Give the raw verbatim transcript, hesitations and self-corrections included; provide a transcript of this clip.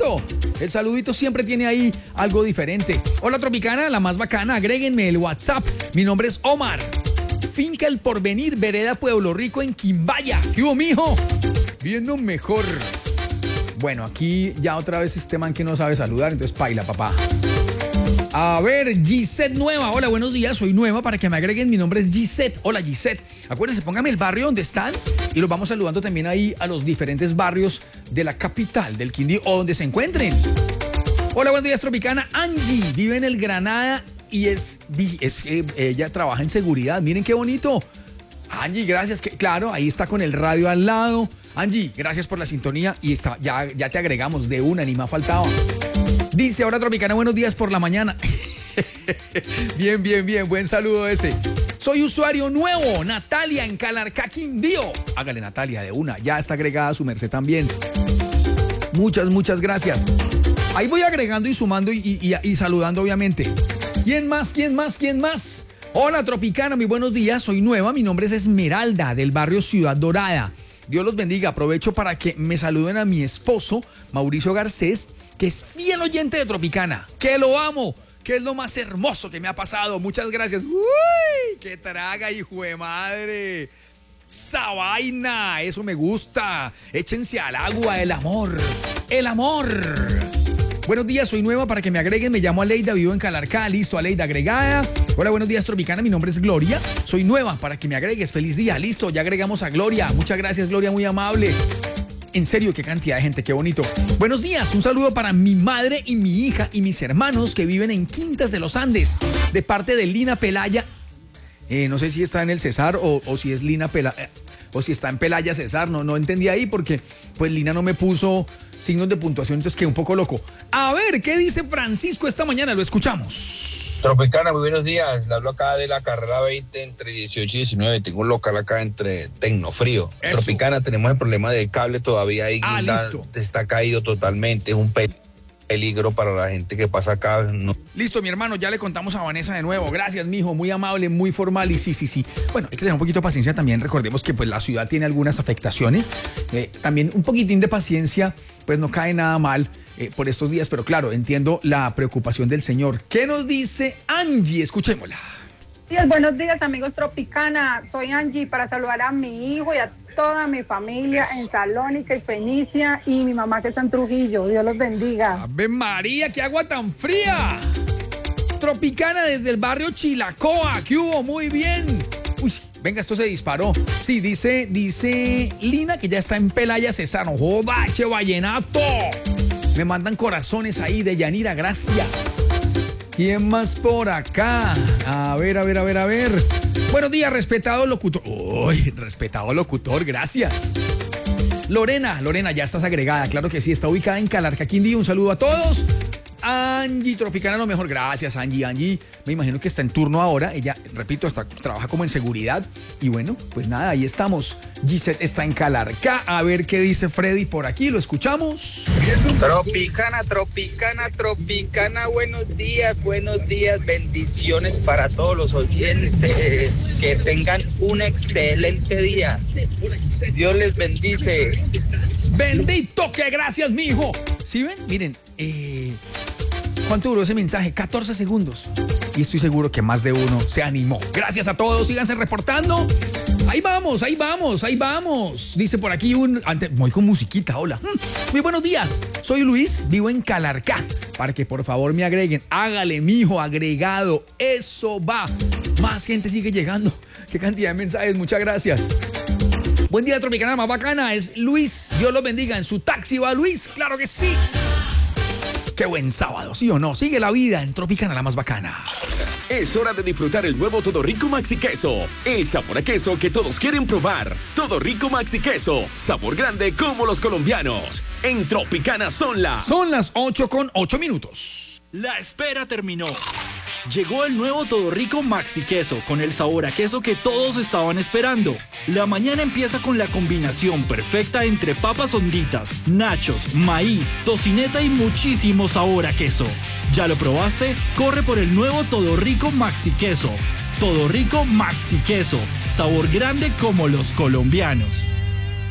saludito. El saludito siempre tiene ahí algo diferente. Hola Tropicana, la más bacana, agréguenme el WhatsApp. Mi nombre es Omar. Finca El Porvenir, Vereda Pueblo Rico en Quimbaya. ¿Qué hubo, mijo? Viendo mejor. Bueno, aquí ya otra vez este man que no sabe saludar, entonces paila, papá. A ver, Gisette Nueva. Hola, buenos días, soy Nueva para que me agreguen. Mi nombre es Gisette. Hola, Gisette. Acuérdense, póngame el barrio donde están y los vamos saludando también ahí a los diferentes barrios de la capital del Quindío o donde se encuentren. Hola, buenos días, Tropicana. Angie vive en el Granada y es, es eh, ella trabaja en seguridad. Miren qué bonito. Angie, gracias. Que, claro, ahí está con el radio al lado. Angie, gracias por la sintonía y está, ya, ya te agregamos de una, ni más faltaba. Dice, ahora Tropicana, buenos días por la mañana. Bien, bien, bien, buen saludo ese. Soy usuario nuevo, Natalia en Calarcá, Quindío. Hágale, Natalia, de una, ya está agregada su merced también. Muchas, muchas gracias. Ahí voy agregando y sumando y, y, y saludando, obviamente. ¿Quién más, quién más, quién más? Hola, Tropicana, muy buenos días, soy Nueva, mi nombre es Esmeralda, del barrio Ciudad Dorada. Dios los bendiga, aprovecho para que me saluden a mi esposo, Mauricio Garcés, que es fiel oyente de Tropicana, que lo amo, que es lo más hermoso que me ha pasado. Muchas gracias. ¡Uy! ¡Qué traga, hijo de madre! ¡Esa vaina! Eso me gusta. Échense al agua, el amor. ¡El amor! Buenos días, soy Nueva para que me agreguen. Me llamo Aleida, vivo en Calarcá. Listo, Aleida agregada. Hola, buenos días, Tropicana. Mi nombre es Gloria. Soy Nueva para que me agregues. Feliz día. Listo, ya agregamos a Gloria. Muchas gracias, Gloria, muy amable. En serio, qué cantidad de gente, qué bonito. Buenos días, un saludo para mi madre y mi hija y mis hermanos que viven en Quintas de los Andes, de parte de Lina Pelaya. Eh, no sé si está en el Cesar o, o si es Lina Pelaya, o si está en Pelaya Cesar, no, no entendí ahí porque pues Lina no me puso signos de puntuación, entonces quedé un poco loco. A ver, ¿qué dice Francisco esta mañana? Lo escuchamos. Tropicana, muy buenos días. Le hablo acá de la carrera veinte entre dieciocho y diecinueve. Tengo un local acá entre Tecnofrío. Eso. Tropicana, tenemos el problema del cable todavía ahí. Ah, guinda, está caído totalmente. Es un peligro para la gente que pasa acá. No. Listo, mi hermano, ya le contamos a Vanessa de nuevo. Gracias, mijo, muy amable, muy formal y sí, sí, sí. Bueno, hay que tener un poquito de paciencia también. Recordemos que pues la ciudad tiene algunas afectaciones. Eh, también un poquitín de paciencia, pues no cae nada mal. Eh, por estos días, pero claro, entiendo la preocupación del señor. ¿Qué nos dice Angie? Escuchémosla. Sí, buenos días, amigos Tropicana. Soy Angie para saludar a mi hijo y a toda mi familia en Salónica y Fenicia y mi mamá que está en Trujillo. Dios los bendiga. ¡Ave María, qué agua tan fría! Tropicana desde el barrio Chilacoa. ¿Qué hubo? Muy bien. Uy, venga, esto se disparó. Sí, dice, dice Lina que ya está en Pelaya Cesar. ¡No joda, che vallenato! Me mandan corazones ahí de Yanira, gracias. ¿Quién más por acá? A ver, a ver, a ver, a ver. Buenos días, respetado locutor. Uy, respetado locutor, gracias. Lorena, Lorena, ya estás agregada, claro que sí, está ubicada en Calarcá, Quindío. Un saludo a todos. Angie Tropicana, lo mejor. Gracias, Angie. Angie, me imagino que está en turno ahora. Ella, repito, está, trabaja como en seguridad. Y bueno, pues nada, ahí estamos. Gisette está en Calarcá. A ver qué dice Freddy por aquí. Lo escuchamos. Tropicana, Tropicana, Tropicana. Buenos días, buenos días. Bendiciones para todos los oyentes. Que tengan un excelente día. Dios les bendice. Bendito, que gracias, mijo. ¿Sí ven? Miren, eh... ¿cuánto duró ese mensaje? catorce segundos. Y estoy seguro que más de uno se animó. Gracias a todos, síganse reportando. Ahí vamos, ahí vamos, ahí vamos. Dice por aquí un... Antes, voy con musiquita, hola. Muy buenos días, soy Luis, vivo en Calarcá. Para que por favor me agreguen. Hágale, mijo, agregado. Eso va. Más gente sigue llegando. Qué cantidad de mensajes, muchas gracias. Buen día, Tropicana, más bacana. Es Luis, Dios los bendiga. En su taxi va Luis, claro que sí. Qué buen sábado, ¿sí o no? Sigue la vida en Tropicana, la más bacana. Es hora de disfrutar el nuevo Todo Rico Maxi Queso. El sabor a queso que todos quieren probar. Todo Rico Maxi Queso. Sabor grande como los colombianos. En Tropicana son las... Son las ocho con ocho minutos. La espera terminó. Llegó el nuevo Todo Rico Maxi Queso con el sabor a queso que todos estaban esperando. La mañana empieza con la combinación perfecta entre papas honditas, nachos, maíz, tocineta y muchísimo sabor a queso. ¿Ya lo probaste? Corre por el nuevo Todo Rico Maxi Queso. Todo Rico Maxi Queso. Sabor grande como los colombianos.